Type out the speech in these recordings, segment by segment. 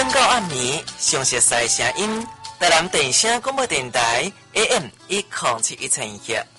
广告暗暝，详细赛声音，台南电声广播电台 AM107171。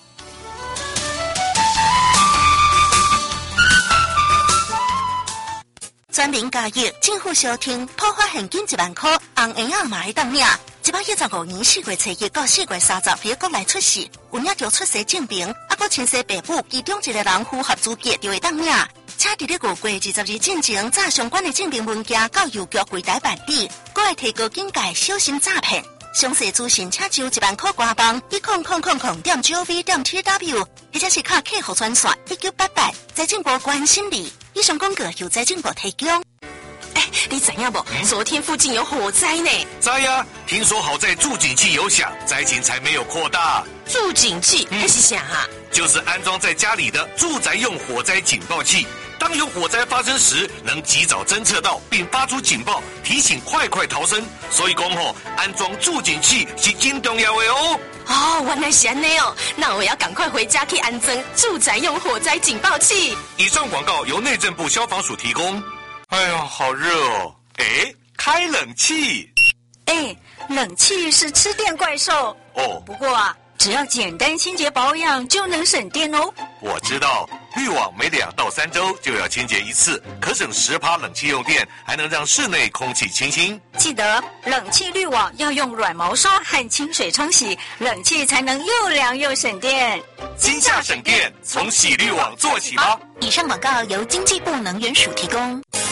全民教育，政府小厅普发现金1万块，红圆仔嘛会当领。115年4月初1到4月30日国内出世，有领着出生证明，搁亲生父母其中一个人符合资格就会当领。请伫咧5月20日进前，查相关的证明文件到邮局柜台办理，搁会提高警戒小心诈骗。详细资讯请就1万块官网10000.gov.tw， 或者是卡客服专线1988，财政部关心你。以上广告由财政部提供。 你知影不？昨天附近有火灾呢。 知呀，听说好在助警器有响，灾情才没有扩大。 助警器那是啥啊？ 就是安装在家里的住宅用火灾警报器。当有火灾发生时，能及早侦测到并发出警报，提醒快逃生。所以讲安装助警器是很重要的哦。 哦，原来是这样哦，那我要赶快回家去安装住宅用火灾警报器。 以上广告由内政部消防署提供。哎呀，好热哦！开冷气。 冷气是吃电怪兽哦。 不过只要简单清洁保养就能省电哦。 我知道，滤网每2到3周就要清洁一次，可省10%冷气用电，还能让室内空气清新。 记得冷气滤网要用软毛刷和清水冲洗，冷气才能又凉又省电。 今夏省电，从洗滤网做起吧。 以上广告由经济部能源署提供。